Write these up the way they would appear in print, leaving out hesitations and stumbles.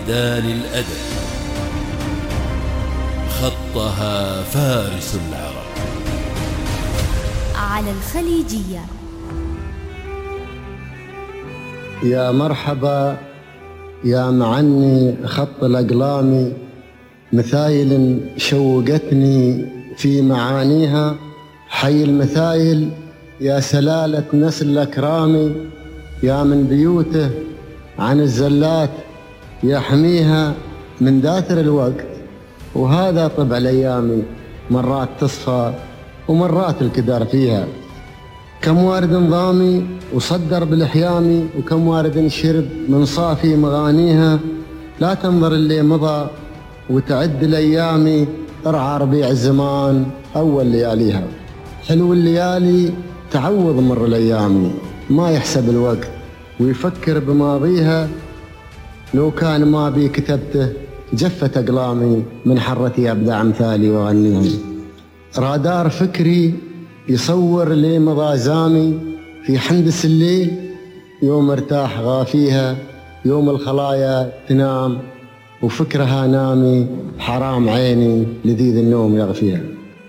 ميدان الأدب، خطها فارس العرب. على الخليجية. يا مرحبا يا معني خط الأقلام، مثايل شوقتني في معانيها. حي المثايل يا سلالة نسل الأكرام، يا من بيوته عن الزلات يحميها من داثر الوقت. وهذا طبع الأيام، مرات تصفى ومرات الكدار فيها. كم وارد ضامي وصدر بالإحيام، وكم وارد شرب من صافي مغانيها. لا تنظر اللي مضى وتعد الأيام، ارعى ربيع الزمان أول لياليها. حلو الليالي تعوض مر الأيام، ما يحسب الوقت ويفكر بماضيها. لو كان ما بي كتبته جفت أقلامي، من حرتي أبدع أمثالي وأغنيهم. رادار فكري يصور لي مضى زامي، في حندس الليل يوم ارتاح غافيها. يوم الخلايا تنام وفكرها نامي، حرام عيني لذيذ النوم يغفيها.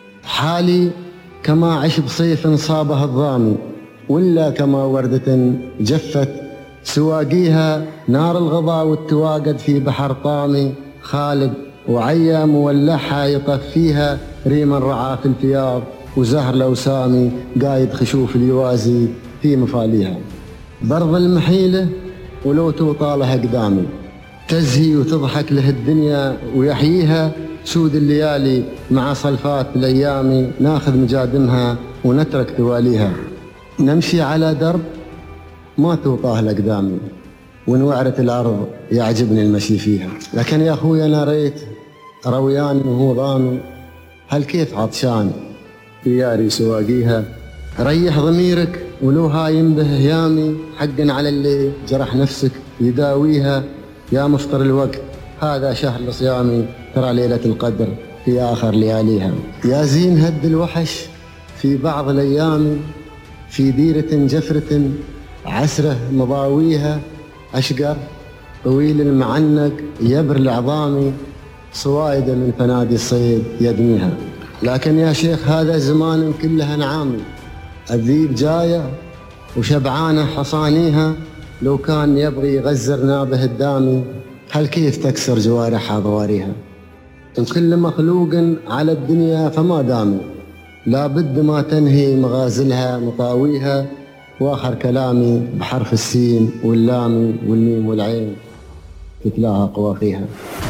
حالي كما عش بصيف صابها الظامي، ولا كما وردة جفت سواقيها. نار الغضا والتواقد في بحر طامي، خالد وعيا مولحها يطفيها. ريم الرعا في الفياض وزهر الأوسامي، قايد خشوف اليوازي في مفاليها. برض المحيلة ولو توطالها قدامي، تزهي وتضحك له الدنيا ويحييها. سود الليالي مع صلفات الأيام، ناخذ مجادمها ونترك تواليها. نمشي على درب ما توطاه الأقدامي، وإن وعرت الأرض يعجبني المشي فيها. لكن يا أخوي أنا ريت رويان وهو ضامي، هل كيف عطشان دياري سواقيها. ريح ضميرك ولو هايم به هيامي، حقا على اللي جرح نفسك يداويها. يا مفطر الوقت هذا شهر صيامي، ترى ليلة القدر في آخر لياليها. يا زين هد الوحش في بعض الأيام، في ديرة جفرة عسره مضاويها. أشقر طويل المعنق يبر العظام، صوايد من فنادي الصيد يدميها. لكن يا شيخ هذا زمان كلها نعامي، الذيب جاية وشبعانة حصانيها. لو كان يبغي يغزر نابه الدامي، هل كيف تكسر جوارحها ضواريها. وكل مخلوق على الدنيا فما دامي، لا بد ما تنهي مغازلها مطاويها. واخر كلامي بحرف السين واللام والميم والعين، تتلاها قوافيها.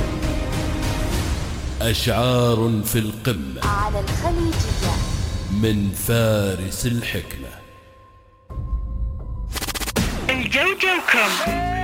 أشعار في القمة على الخليجية من فارس الحكمة. الجوجو كم